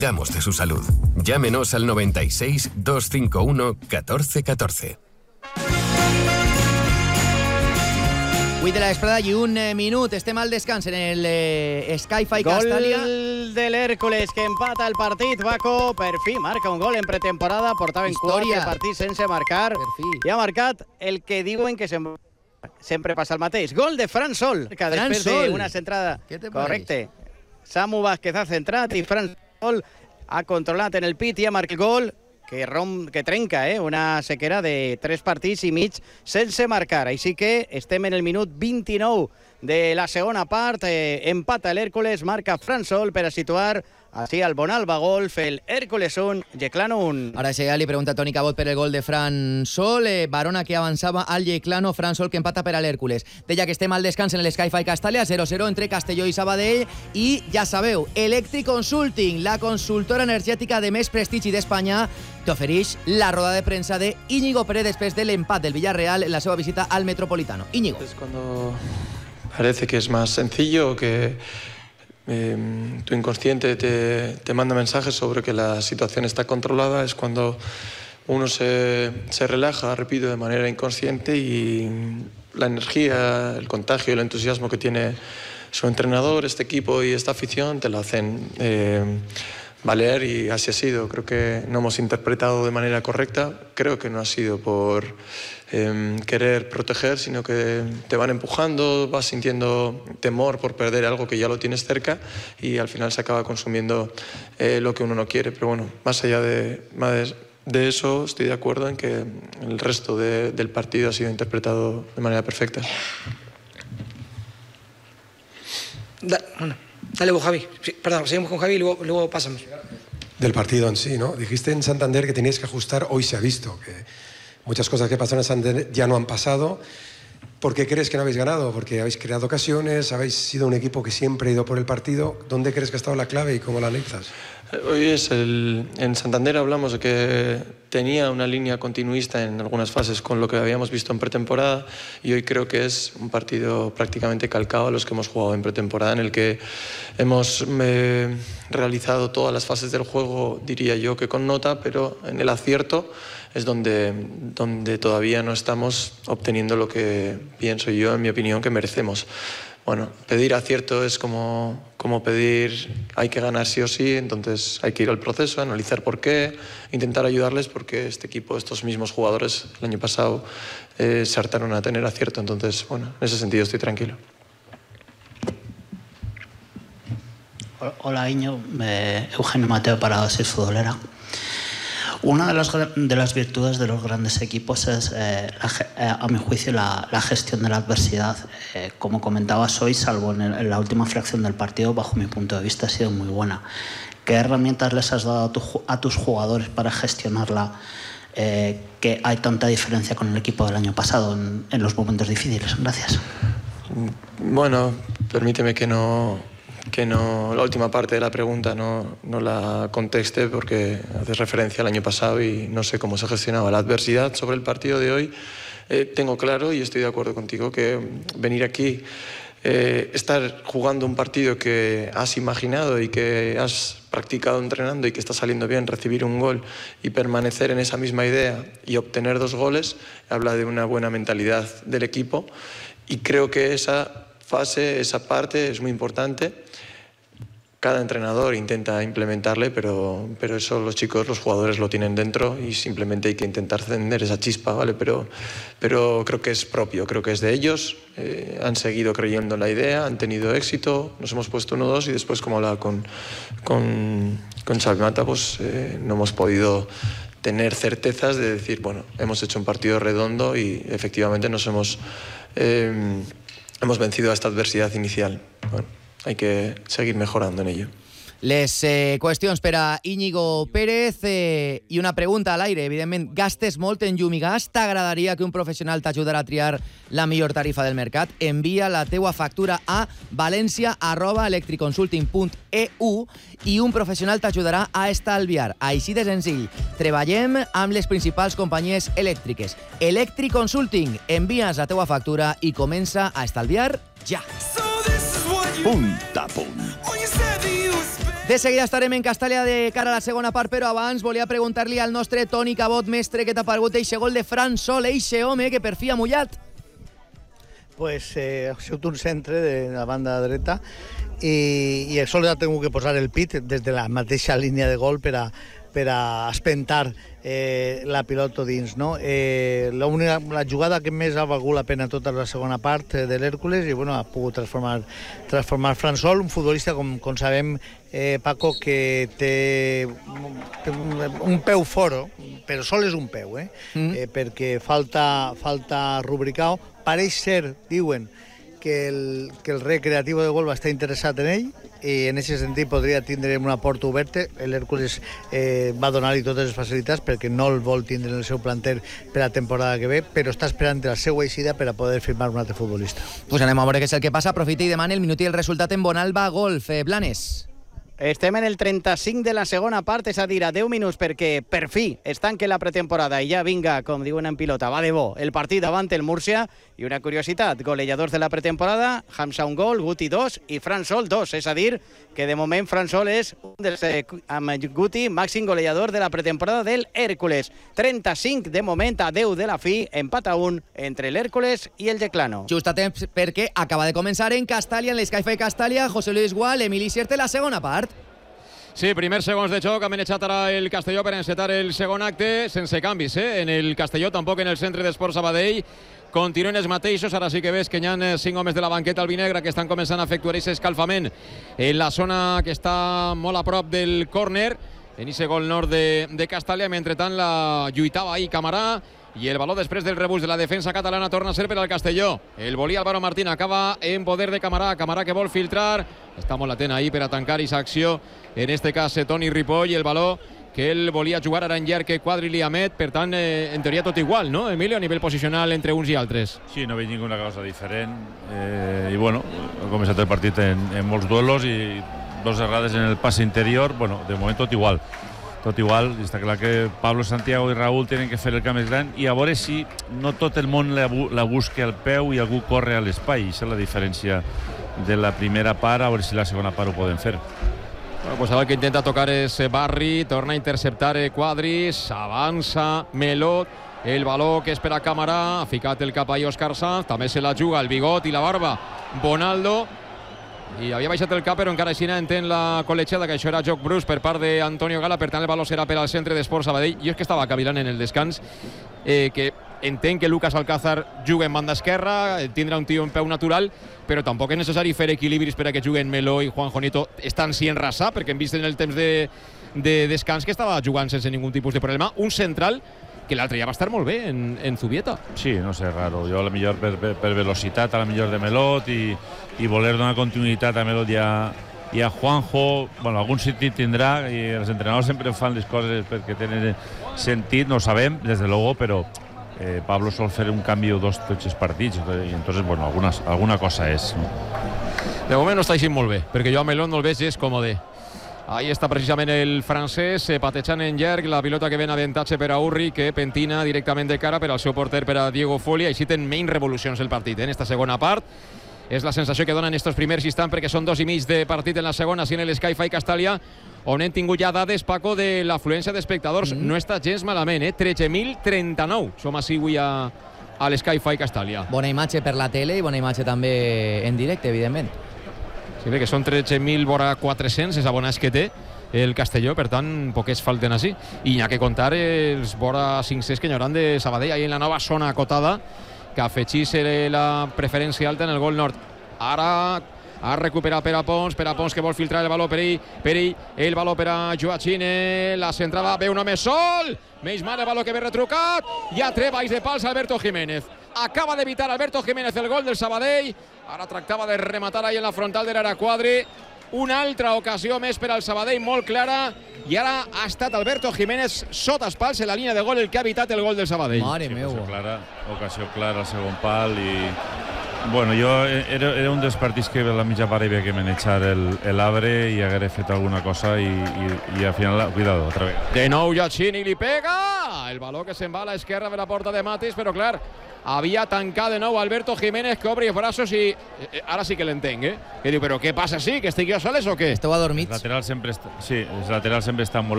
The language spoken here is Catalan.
Cuidamos de su salud. Llámenos al 96 251 1414. 8 de la vesprada i un minut. Estem al descans en el Sky-Fi Castalia. Gol de l'Hèrcules, que empata el partit. Baco, per fi, marca un gol en pretemporada. Portaven 4 partits sense marcar. I ha marcat el que diuen que sempre passa el mateix. Gol de Fran Sol, que després d'una centrada... Correcte. Samu Vázquez ha centrat i Fran Sol ha controlat en el pit i ha marcat el gol que trenca una sequera de 3 partits i mig sense marcar. Així que estem en el minut 29 de la segona part. Empata l'Hèrcules, marca Fran Sol per a situar així al Bonalba Golf el Hèrcules 1, Yeclano 1. Ara seguida li pregunta Toni Cabot per el gol de Fran Sol. Barona que avançava al Yeclano, Fran Sol que empata per a l'Hèrcules. Deia que estem al descans en l'Sky-Fi Castalia, 0-0 entre Castelló i Sabadell. I ja sabeu, Electric Consulting, la consultora energètica de més prestigi d'Espanya, t'ofereix la roda de premsa de Íñigo Pérez després de l'empat del Villarreal en la seva visita al Metropolitano. Íñigo. Es cuando parece que es más sencillo, que tu inconsciente te manda mensajes sobre que la situación está controlada, es cuando uno se relaja, repito, de manera inconsciente, y la energía, el contagio, el entusiasmo que tiene su entrenador, este equipo y esta afición te lo hacen valer, y así ha sido. Creo que no hemos interpretado de manera correcta. Creo que no ha sido por querer proteger, sino que te van empujando, vas sintiendo temor por perder algo que ya lo tienes cerca, y al final se acaba consumiendo lo que uno no quiere. Pero bueno, más allá de eso, estoy de acuerdo en que el resto del partido ha sido interpretado de manera perfecta. Dale vos, Javi. Sí, perdón, seguimos con Javi y luego pasamos. Del partido en sí, ¿no? Dijiste en Santander que teníais que ajustar, hoy se ha visto que muchas cosas que pasaron en Santander ya no han pasado. ¿Por qué crees que no habéis ganado? Porque habéis creado ocasiones, habéis sido un equipo que siempre ha ido por el partido. ¿Dónde crees que ha estado la clave y cómo la analizas? Hoy en Santander hablamos de que tenía una línea continuista en algunas fases con lo que habíamos visto en pretemporada, y hoy creo que es un partido prácticamente calcado a los que hemos jugado en pretemporada, en el que hemos realizado todas las fases del juego, diría yo que con nota, pero en el acierto es donde todavía no estamos obteniendo lo que pienso yo, en mi opinión, que merecemos. Bueno, pedir acierto es como pedir hay que ganar sí o sí, entonces hay que ir al proceso, analizar por qué, intentar ayudarles, porque este equipo, estos mismos jugadores el año pasado se hartaron a tener acierto, entonces bueno, en ese sentido estoy tranquilo. Hola Íñigo, Eugenio Mateo para Soy Futbolera. Una de las virtudes de los grandes equipos es, a mi juicio, la gestión de la adversidad. Como comentabas hoy, salvo en la última fracción del partido, bajo mi punto de vista ha sido muy buena. ¿Qué herramientas les has dado a tus jugadores para gestionarla? Que hay tanta diferencia con el equipo del año pasado en los momentos difíciles. Gracias. Bueno, permíteme que la última parte de la pregunta no la conteste, porque haces referencia al año pasado y no sé cómo se gestionaba la adversidad. Sobre el partido de hoy, tengo claro y estoy de acuerdo contigo que venir aquí, estar jugando un partido que has imaginado y que has practicado entrenando y que está saliendo bien, recibir un gol y permanecer en esa misma idea y obtener 2 goles, habla de una buena mentalidad del equipo, y creo que esa fase, esa parte es muy importante. Cada entrenador intenta implementarle, pero eso los chicos, los jugadores lo tienen dentro, y simplemente hay que intentar encender esa chispa, ¿vale? Pero creo que es propio, creo que es de ellos. Han seguido creyendo en la idea, han tenido éxito, nos hemos puesto 1-2, y después, como hablaba con Xavi Mata, pues no hemos podido tener certezas de decir, bueno, hemos hecho un partido redondo y efectivamente hemos vencido a esta adversidad inicial. Bueno, hay que seguir mejorando en ello. Les qüestions per a Íñigo Pérez i una pregunta a l'aire. Evidentment, gastes molt en llum i gas. T'agradaria que un professional t'ajudarà a triar la millor tarifa del mercat? Envia la teua factura a valencia@electriconsulting.eu i un professional t'ajudarà a estalviar. Així de senzill. Treballem amb les principals companyies elèctriques. Electric Consulting. Envies la teua factura i comença a estalviar ja. Punt a punt. De seguida estarem en Castalla de cara a la segona part, però abans volia preguntar-li al nostre Toni Cabot, mestre, què t'ha paregut eixe gol de Fran Sol, eixe home que per fi ha mullat. Pues ha sigut un centre de la banda dreta i el Sol ha tingut que posar el pit des de la mateixa línia de gol per a espentar la pilota dins, no? La jugada que més ha valgut la pena tota la segona part de l'Hèrcules i bueno, ha pogut transformar Fran Sol, un futbolista com sabem, Paco, que té un peu foro, però sol és un peu, perquè falta rubricao. Pareix ser, diuen, que el recreativo de gol va estar interessat en ell i en aquest sentit podria tindre una porta oberta. L'Hèrcules va donar-li totes les facilitats perquè no el vol tindre en el seu planter per la temporada que ve, però està esperant la seva eixida per a poder firmar un altre futbolista. Pues anem a veure què és el que passa. Aprofita i demana el minut i el resultat en Bonalba Golf. Blanes. Estem en el 35 de la segona part, és a dir, a 10 minuts perquè per fi es tanque la pretemporada i ja vinga, com diuen en pilota, va de bo el partit davant el Múrcia. I una curiositat, golejadors de la pretemporada, Hamza un gol, Guti 2 i Fran Sol 2, és a dir, que de moment Fran Sol és un dels, amb Guti, màxim golejador de la pretemporada del Hèrcules. 35 de moment, a 10 de la fi, empat a 1 entre l'Hèrcules i el Yeclano. Just a temps perquè acaba de començar en Castalla, en l'Sky-Fi Castalla, José Luis Gual, Emili Sierte, la segona part. Sí, primers segons de joc, ha manejat ara el Castelló per encetar el segon acte, sense canvis, en el Castelló, tampoc en el centre d'Esports Sabadell. Continuen els mateixos, ara sí que ves que hi ha 5 homes de la banqueta albinegra que estan començant a efectuar aquest escalfament en la zona que està molt a prop del córner, en aquest gol nord de Castalla. Mentrestant la lluitava ahir Camarà i el baló després del rebuig de la defensa catalana torna a ser per al Castelló. El volia Álvaro Martín, acaba en poder de Camarà. Camarà que vol filtrar, està molt atent ahir per a tancar aquesta acció, en este cas Toni Ripoll. El baló que ell volia jugar ara en llarg Quadri li emet, per tant, en teoria tot igual, no, Emilio, a nivell posicional entre uns i altres? Sí, no veig ninguna cosa diferent i bueno, ha començat el partit en molts duelos i 2 errades en el passe interior. Bueno, de moment tot igual, i està clar que Pablo, Santiago i Raúl tenen que fer el camp més gran i a veure si no tot el món la busca al peu i algú corre a l'espai. Aquesta és la diferència de la primera part, a veure si la segona part ho poden fer. Bueno, pues ara el que intenta tocar és Barri, torna a interceptar Quadris, avança Melot, el baló que espera Camarà, ha ficat el cap ahí Òscar Sanz, també se la juga el bigot i la barba Bonaldo, i havia baixat el cap però encara així entén la col·legiada que això era joc brusc per part d'Antonio Gala, per tant el baló serà per al centre d'Esports Sabadell. Jo és que estava cavilant en el descans que entenc que Lucas Alcázar juga en banda esquerra, tindrà un tio en peu natural, però tampoc és necessari fer equilibris per a que juguen Meló i Juanjo Nieto estan sí en raça, perquè hem vist en el temps de descans que estava jugant sense ningun tipus de problema. Un central que l'altre ja va estar molt bé en Zubieta. Sí, no sé, raro. Jo a la millor per velocitat, a la millor de Melot i voler donar continuïtat a Melot i a Juanjo. Bueno, algun sentit tindrà i els entrenadors sempre fan les coses perquè tenen sentit, no ho sabem, des de luego, però Pablo sol fer un canvi o 2 tots els partits i entonces, bueno, alguna cosa és. De moment no està així molt bé, perquè jo a Melot no el veig és còmode. Ahí està precisament el francès patejant en llarg, la pilota que ve en avantatge per a Urri, que pentina directament de cara per al seu porter, per a Diego Folia. Així ten menys revolucions el partit en esta segona part. És la sensació que donen estos primers instants, perquè són 2 i mig de partit en la segona, així en l'Sky-Fi Castalla, on hem tingut ja dades, Paco, de l'afluència d'espectadors. No està gens malament, 13.039. Som així avui a l'Sky-Fi Castalla. Bona imatge per la tele i bona imatge també en directe, evidentment. Sí, que són 13.000 vora 400 els abonats que té el Castelló, per tant, poquets falten així. I n'hi ha que comptar els vora 500 que hi hauran de Sabadell, ahí en la nova zona acotada, que afegís la preferència alta en el gol nord. Ara ha recuperat per a Pons que vol filtrar el baló per ell, el baló per a Joachine, la centrada, ve un home sol, menys mal el baló que ve retrucat, i a 3 baix de pals Alberto Jiménez. Acaba d'evitar Alberto Jiménez el gol del Sabadell, ara tractava de rematar ahí en la frontal de l'Ara Quadri, una altra ocasió més per al Sabadell, molt clara, i ara ha estat Alberto Jiménez sota els pals en la línia de gol el que ha evitat el gol del Sabadell. Mare meva. Ocasió clara al segon pal i... Bueno, jo era un dels partits que a la mitja part havia que manejar l'Abre i haguera fet alguna cosa i al final, cuidado, otra vez. De nou Giacchini li pega El baló que se'n va a l'esquerra de la porta de Matis, però clar, havia tancat de nou Alberto Jiménez, que obri els braços i ara sí que l'entenc, que diu, però què passa, sí, que estic jo soles o què? Esteu adormits? Els laterals sempre estan molt